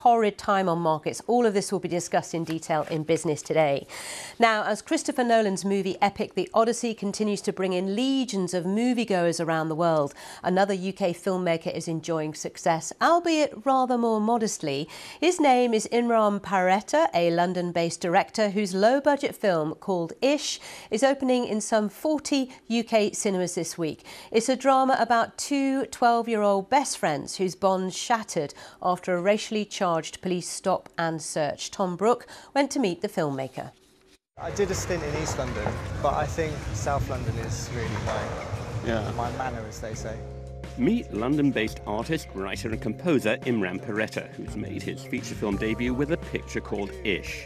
Horrid time on markets. All of this will be discussed in detail in Business Today. Now, as Christopher Nolan's movie epic The Odyssey continues to bring in legions of moviegoers around the world, another UK filmmaker is enjoying success, albeit rather more modestly. His name is Imran Paretta, a London-based director whose low-budget film called Ish is opening in some 40 UK cinemas this week. It's a drama about two 12-year-old best friends whose bonds shattered after a racially charged police stop and search. Tom Brooke went to meet the filmmaker. I did a stint in East London, but I think South London is really my manor, as they say. Meet London-based artist, writer and composer Imran Paretta, who's made his feature film debut with a picture called Ish.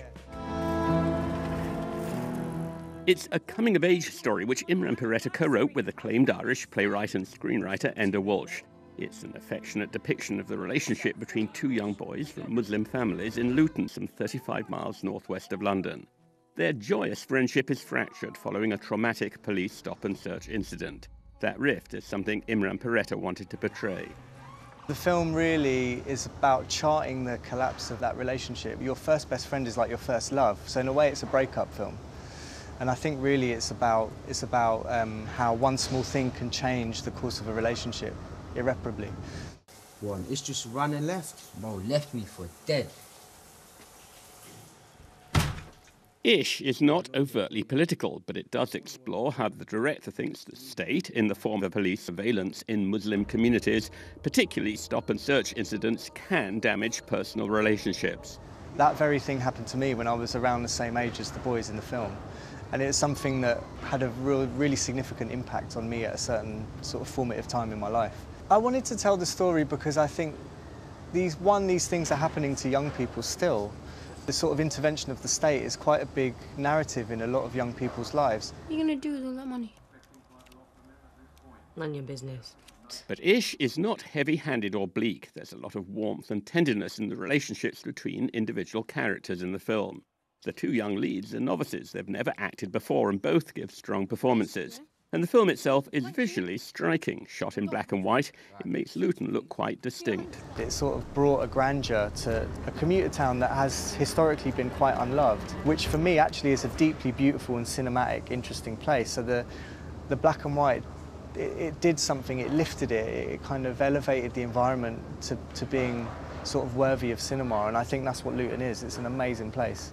It's a coming-of-age story which Imran Paretta co-wrote with acclaimed Irish playwright and screenwriter Enda Walsh. It's an affectionate depiction of the relationship between two young boys from Muslim families in Luton, some 35 miles northwest of London. Their joyous friendship is fractured following a traumatic police stop-and-search incident. That rift is something Imran Paretta wanted to portray. The film really is about charting the collapse of that relationship. Your first best friend is like your first love, so in a way it's a breakup film. And I think really it's about how one small thing can change the course of a relationship irreparably. One, it's just run and left. Bro, left me for dead. Ish is not overtly political, but it does explore how the director thinks the state, in the form of police surveillance in Muslim communities, particularly stop-and-search incidents, can damage personal relationships. That very thing happened to me when I was around the same age as the boys in the film. And it's something that had a really significant impact on me at a certain sort of formative time in my life. I wanted to tell the story because I think these things are happening to young people still. The sort of intervention of the state is quite a big narrative in a lot of young people's lives. What are you going to do with all that money? None of your business. But Ish is not heavy-handed or bleak. There's a lot of warmth and tenderness in the relationships between individual characters in the film. The two young leads are novices. They've never acted before and both give strong performances. And the film itself is visually striking. Shot in black and white, it makes Luton look quite distinct. It sort of brought a grandeur to a commuter town that has historically been quite unloved, which for me actually is a deeply beautiful and cinematic, interesting place. So the black and white, it did something, it lifted it, it kind of elevated the environment to being sort of worthy of cinema, and I think that's what Luton is. It's an amazing place.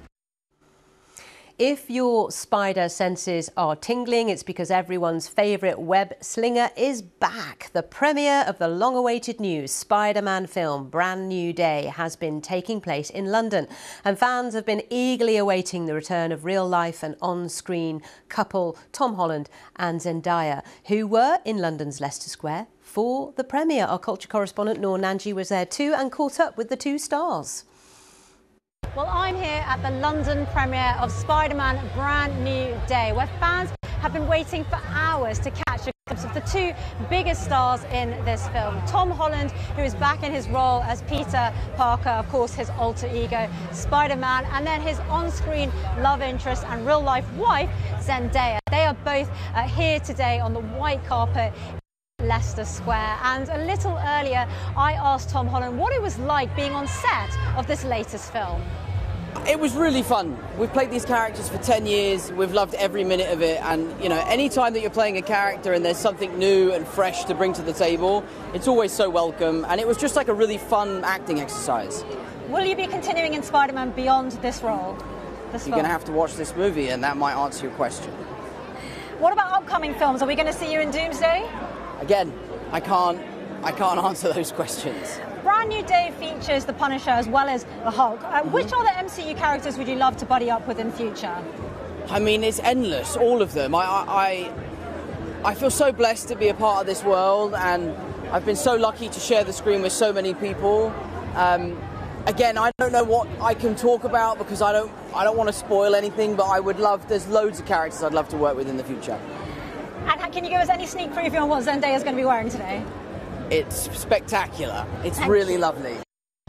If your spider senses are tingling, it's because everyone's favourite web slinger is back. The premiere of the long-awaited new Spider-Man film, Brand New Day, has been taking place in London, and fans have been eagerly awaiting the return of real-life and on-screen couple Tom Holland and Zendaya, who were in London's Leicester Square for the premiere. Our culture correspondent Noor Nanji was there too and caught up with the two stars. Well, I'm here at the London premiere of Spider-Man Brand New Day, where fans have been waiting for hours to catch a glimpse of the two biggest stars in this film. Tom Holland, who is back in his role as Peter Parker, of course his alter ego, Spider-Man, and then his on-screen love interest and real-life wife, Zendaya. They are both here today on the white carpet Leicester Square, and a little earlier I asked Tom Holland what it was like being on set of this latest film. It was really fun. We've played these characters for 10 years, we've loved every minute of it, and you know, any time that you're playing a character and there's something new and fresh to bring to the table, it's always so welcome, and it was just like a really fun acting exercise. Will you be continuing in Spider-Man beyond this role? You're going to have to watch this movie and that might answer your question. What about upcoming films? Are we going to see you in Doomsday? Again, I can't answer those questions. Brand New Day features the Punisher as well as the Hulk. Which other MCU characters would you love to buddy up with in future? I mean, it's endless, all of them. I feel so blessed to be a part of this world, and I've been so lucky to share the screen with so many people. Again, I don't know what I can talk about because I don't want to spoil anything, but I would love, there's loads of characters I'd love to work with in the future. And can you give us any sneak preview on what Zendaya is going to be wearing today? It's spectacular. It's really lovely.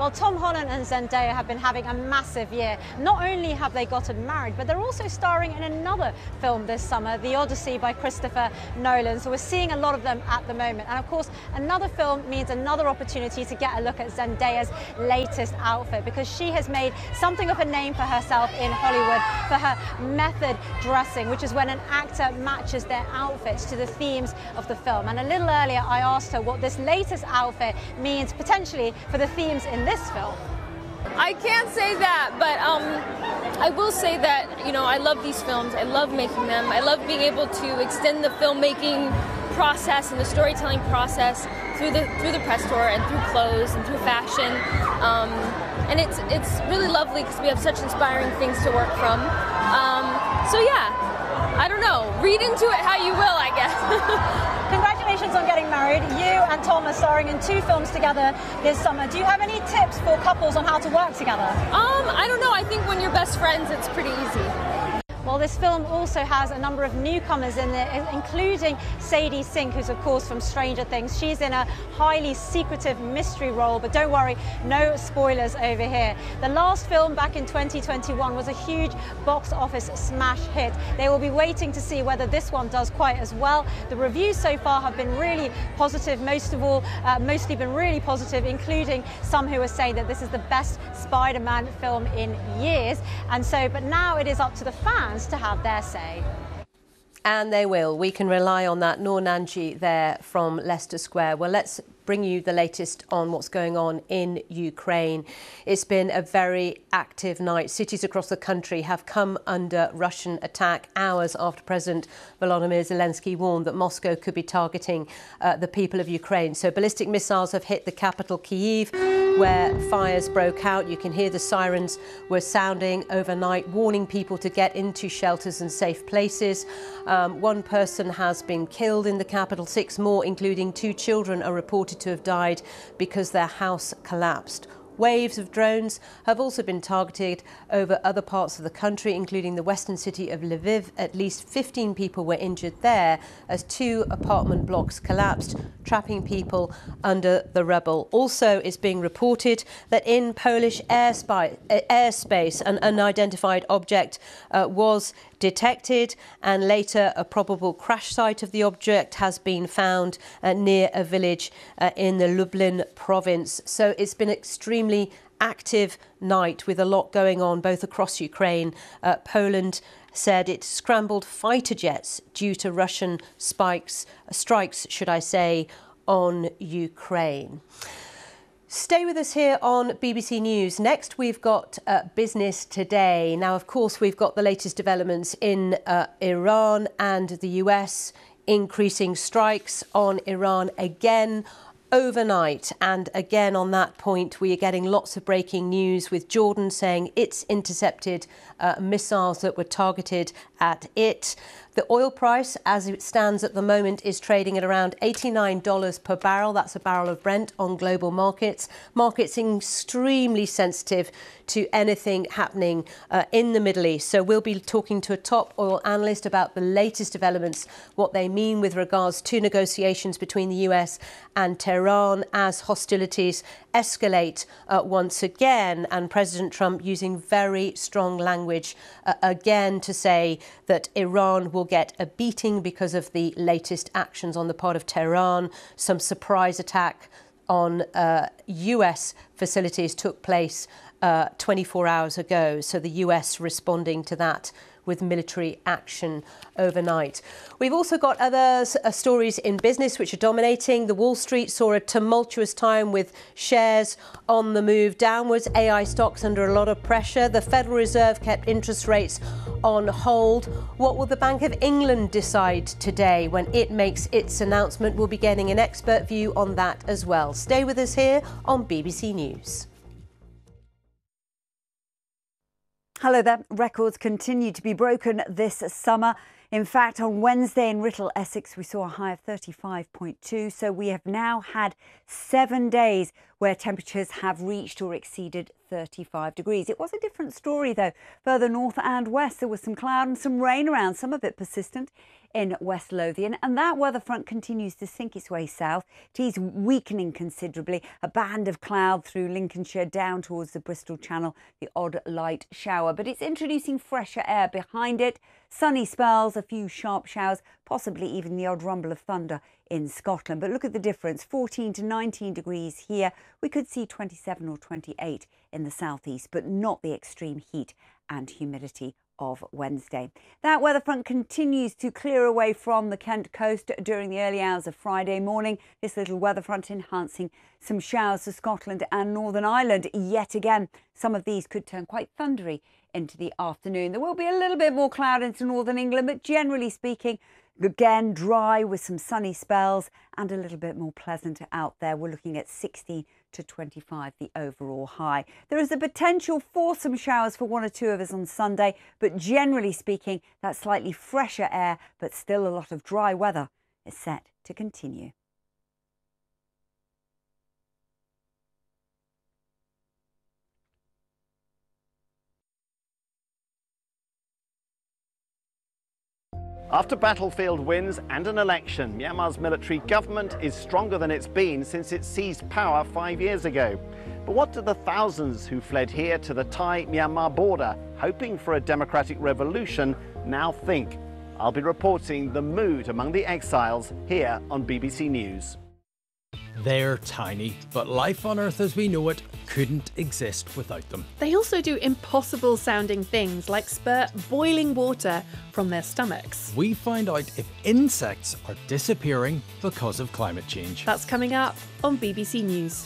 Well, Tom Holland and Zendaya have been having a massive year. Not only have they gotten married, but they're also starring in another film this summer, The Odyssey by Christopher Nolan. So we're seeing a lot of them at the moment. And of course, another film means another opportunity to get a look at Zendaya's latest outfit, because she has made something of a name for herself in Hollywood for her method dressing, which is when an actor matches their outfits to the themes of the film. And a little earlier, I asked her what this latest outfit means potentially for the themes in this film. I can't say that, but I will say that, you know, I love these films. I love making them. I love being able to extend the filmmaking process and the storytelling process through the press tour and through clothes and through fashion. And it's really lovely because we have such inspiring things to work from. So yeah, I don't know. Read into it how you will, I guess. Congratulations on getting married. You and Tom are starring in 2 films together this summer. Do you have any tips for couples on how to work together? I don't know. I think when you're best friends, it's pretty easy. Well, this film also has a number of newcomers in there, including Sadie Sink, who's of course from Stranger Things. She's in a highly secretive mystery role, but don't worry, no spoilers over here. The last film back in 2021 was a huge box office smash hit. They will be waiting to see whether this one does quite as well. The reviews so far have been really positive, mostly been really positive, including some who are saying that this is the best Spider-Man film in years. And so, but now it is up to the fans to have their say. And they will. We can rely on that. Noor Nanji there from Leicester Square. Well, let's bring you the latest on what's going on in Ukraine. It's been a very active night. Cities across the country have come under Russian attack hours after President Volodymyr Zelensky warned that Moscow could be targeting the people of Ukraine. So ballistic missiles have hit the capital, Kyiv, where fires broke out. You can hear the sirens were sounding overnight, warning people to get into shelters and safe places. 1 person has been killed in the capital. 6 more, including 2 children, are reported to have died because their house collapsed. Waves of drones have also been targeted over other parts of the country, including the western city of Lviv. At least 15 people were injured there as 2 apartment blocks collapsed, trapping people under the rubble. Also, it's being reported that in Polish airspace, an unidentified object was detected, and later a probable crash site of the object has been found near a village in the Lublin province. So it's been extremely active night with a lot going on both across Ukraine. Poland said it scrambled fighter jets due to Russian strikes, should I say, on Ukraine. Stay with us here on BBC News. Next, we've got Business Today. Now, of course, we've got the latest developments in Iran and the US increasing strikes on Iran again overnight. And again, on that point, we are getting lots of breaking news with Jordan saying it's intercepted missiles that were targeted at it. The oil price, as it stands at the moment, is trading at around $89 per barrel. That's a barrel of Brent on global markets. Markets extremely sensitive to anything happening in the Middle East. So we'll be talking to a top oil analyst about the latest developments, what they mean with regards to negotiations between the US and Tehran as hostilities escalate once again, and President Trump using very strong language again to say that Iran will get a beating because of the latest actions on the part of Tehran. Some surprise attack on US facilities took place 24 hours ago. So the US responding to that with military action overnight. We've also got other stories in business which are dominating. The Wall Street saw a tumultuous time with shares on the move downwards. AI stocks under a lot of pressure. The Federal Reserve kept interest rates on hold. What will the Bank of England decide today when it makes its announcement? We'll be getting an expert view on that as well. Stay with us here on BBC News. Hello there. Records continue to be broken this summer. In fact, on Wednesday in Writtle, Essex, we saw a high of 35.2. So we have now had 7 days where temperatures have reached or exceeded 35 degrees. It was a different story, though. Further north and west, there was some cloud and some rain around, some of it persistent in West Lothian, and that weather front continues to sink its way south. It is weakening considerably. A band of cloud through Lincolnshire down towards the Bristol Channel, the odd light shower, but it's introducing fresher air behind it. Sunny spells, a few sharp showers, possibly even the odd rumble of thunder in Scotland. But look at the difference, 14 to 19 degrees here. We could see 27 or 28 in the southeast, but not the extreme heat and humidity of Wednesday. That weather front continues to clear away from the Kent coast during the early hours of Friday morning. This little weather front enhancing some showers to Scotland and Northern Ireland yet again. Some of these could turn quite thundery into the afternoon. There will be a little bit more cloud into northern England, but generally speaking, again dry with some sunny spells and a little bit more pleasant out there. We're looking at 16 to 25, the overall high. There is a potential for some showers for one or two of us on Sunday, but generally speaking, that slightly fresher air, but still a lot of dry weather is set to continue. After battlefield wins and an election, Myanmar's military government is stronger than it's been since it seized power 5 years ago. But what do the thousands who fled here to the Thai-Myanmar border, hoping for a democratic revolution, now think? I'll be reporting the mood among the exiles here on BBC News. They're tiny, but life on Earth as we know it couldn't exist without them. They also do impossible sounding things like spurt boiling water from their stomachs. We find out if insects are disappearing because of climate change. That's coming up on BBC News.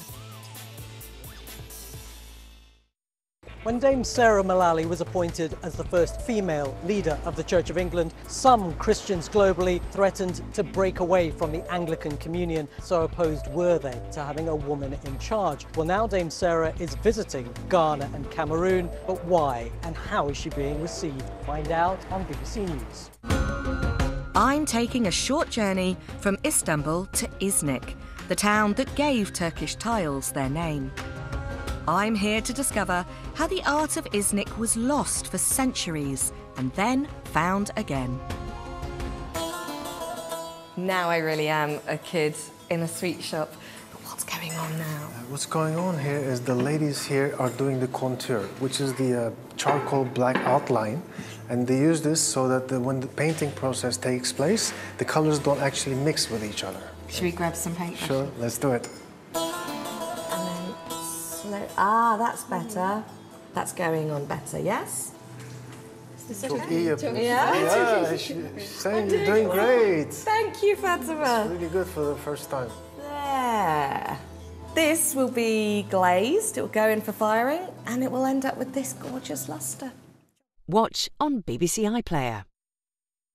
When Dame Sarah Mullally was appointed as the first female leader of the Church of England, some Christians globally threatened to break away from the Anglican Communion. So opposed were they to having a woman in charge. Well, now Dame Sarah is visiting Ghana and Cameroon, but why and how is she being received? Find out on BBC News. I'm taking a short journey from Istanbul to Iznik, the town that gave Turkish tiles their name. I'm here to discover how the art of Iznik was lost for centuries and then found again. Now I really am a kid in a sweet shop. But what's going on now? What's going on here is the ladies here are doing the contour, which is the charcoal black outline. And they use this so that when the painting process takes place, the colors don't actually mix with each other. Should we grab some paint? Sure, let's do it. Ah, that's better. That's going on better, yes? Yeah, she's saying you're doing great. Thank you, Fatima. It's really good for the first time. There. This will be glazed, it will go in for firing, and it will end up with this gorgeous lustre. Watch on BBC iPlayer.